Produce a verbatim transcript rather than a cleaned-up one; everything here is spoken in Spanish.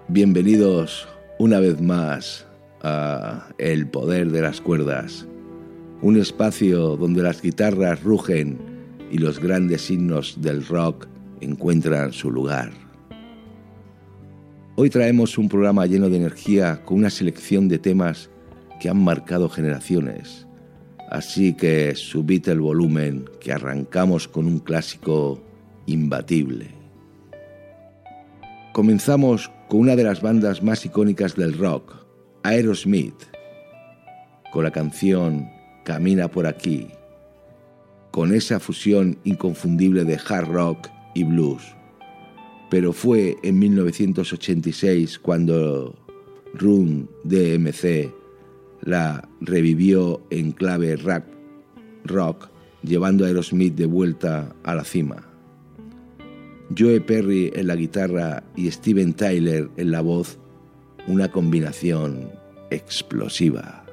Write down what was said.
Bienvenidos una vez más a El Poder de las Cuerdas, un espacio donde las guitarras rugen y los grandes himnos del rock encuentran su lugar. Hoy traemos un programa lleno de energía con una selección de temas que han marcado generaciones. Así que subid el volumen, que arrancamos con un clásico imbatible. Comenzamos con una de las bandas más icónicas del rock, Aerosmith, con la canción Camina por aquí, con esa fusión inconfundible de hard rock y blues. Pero fue en mil novecientos ochenta y seis cuando Run D M C la revivió en clave rap rock, llevando a Aerosmith de vuelta a la cima. Joe Perry en la guitarra y Steven Tyler en la voz, una combinación explosiva.